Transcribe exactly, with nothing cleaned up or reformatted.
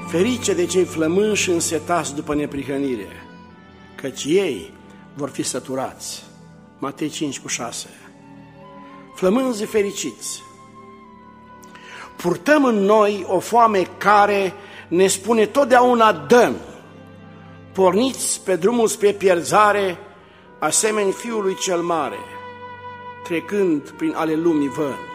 Ferice de cei flămânși și însetați după neprihănire, căci ei vor fi săturați. Matei cinci cu șase. Flămânzi fericiți. Purtăm în noi o foame care ne spune totdeauna dăm. Porniți pe drumul spre pierzare, asemeni Fiului cel mare, trecând prin ale lumii văni.